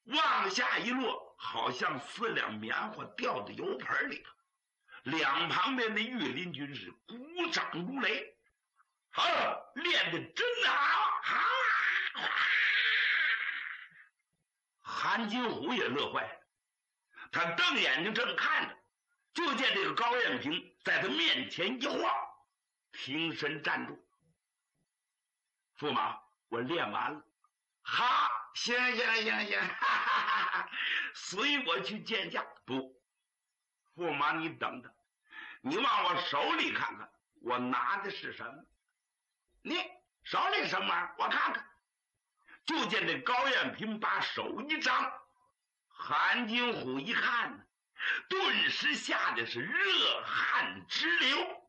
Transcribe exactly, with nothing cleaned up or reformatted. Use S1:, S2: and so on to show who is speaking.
S1: 往下一落，好像四两棉花掉到油盆里头。两旁边的御林军士鼓掌如雷，好，练得真好，好啊！韩金虎也乐坏了，他瞪眼睛正看着，就见这个高彦平在他面前一晃，挺身站住。驸马，我练完了。好，行行行行，哈哈哈，随我去见驾。不，驸马你等等，你往我手里看看，我拿的是什么？你手里什么？我看看。就见这高彦平把手一张，韩金虎一看呢，顿时吓得是热汗直流。